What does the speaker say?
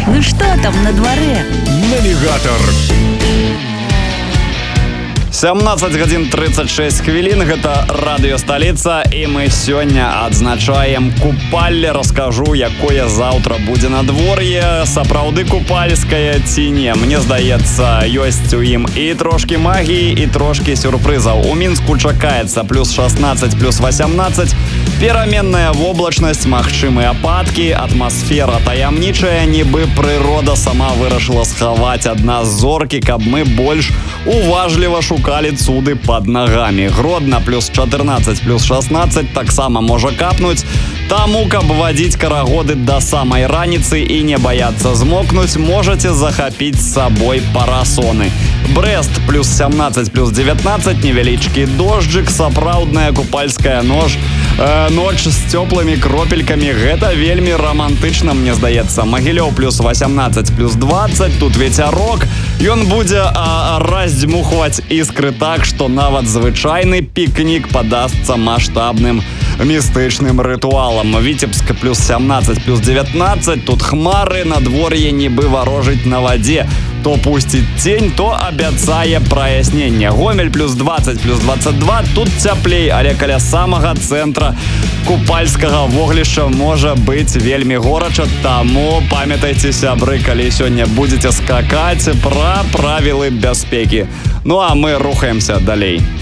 Ну что там на дворе? Навігатор. 17 гадзін 36 хвілін, гэта радыёсталіца, і мы сёння адзначаем купалле. Раскажу, якое заўтра будзе надвор'е, сапраўды купальскае ці не. Мне здаецца, ёсць у ім і трошкі магіі, і трошкі сюрпрызаў. У Мінску чакаецца плюс 16, плюс 18, пераменная воблачнасць, магчымыя ападкі, атмасфера таямнічая, нібы прырода сама вырашыла схаваць ад нас зоркі, каб мы больш уважліва шукалі цуды под ногами. Гродно плюс 14, плюс 16 таксама можа капнуць. Таму, каб вадзіць карагоды да самай раніцы і не баяцца змокнуць, можаце захапіць з сабой парасоны. Брэст плюс 17, плюс 19, невялічкі дожджык, сапраўдная купальская ноч з цёплымі кропелькамі. Гэта вельмі романтычна, мне здаецца. Магілёў плюс 18, плюс 20, тут вецярок. Ён будзе раздзьмухваць іскры так, што нават звычайны пікнік падасца маштабным містычным рытуалам. Віцебск плюс 17, плюс 19, тут хмары, надвор'е нібы варожыць на вадзе. То пусціць цень, то абяцае праясненне. Гомель плюс 20, плюс 22, тут цяплей, але каля самага цэнтра купальскага воглішча можа быць вельмі горача, таму памятайце, сябры, калі сёння будзеце скакаць, пра правілы бяспекі. Ну а мы рухаемся далей.